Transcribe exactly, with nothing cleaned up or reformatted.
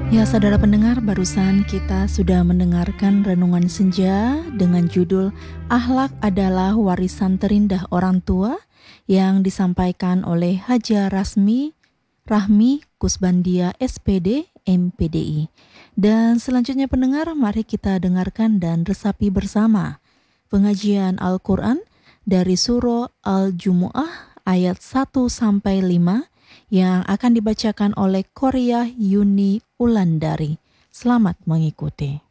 Ya, saudara pendengar, barusan kita sudah mendengarkan renungan senja dengan judul Akhlak adalah Warisan Terindah Orang Tua yang disampaikan oleh Haja Rasmi Rahmi Kusbandia S P D M P D I. Dan selanjutnya pendengar, mari kita dengarkan dan resapi bersama pengajian Al-Quran dari Surah Al-Jumu'ah ayat satu sampai lima yang akan dibacakan oleh Korea Yuni Ulandari. Selamat mengikuti.